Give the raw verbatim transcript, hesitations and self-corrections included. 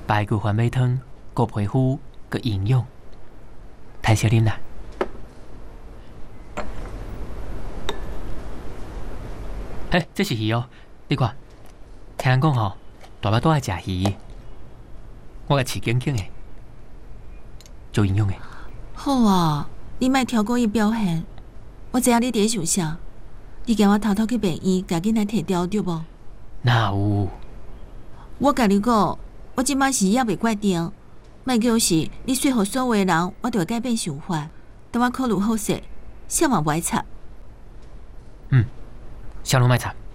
排骨番米汤，够皮肤，够营养。太小啉啦。嘿，这是鱼哦，你看，听人讲吼，大巴都爱食鱼，我甲饲紧紧的，足营养的。 好啊，你莫超过伊表现，我知影你伫咧想啥，你叫我偷偷去病院，赶紧来摕掉对无？ 哪有？ 我甲你讲，我即摆是也袂决定，莫叫是你说服所有的人，我就会改变想法。等我考虑好势，啥嘛不爱插。 嗯，啥拢莫插。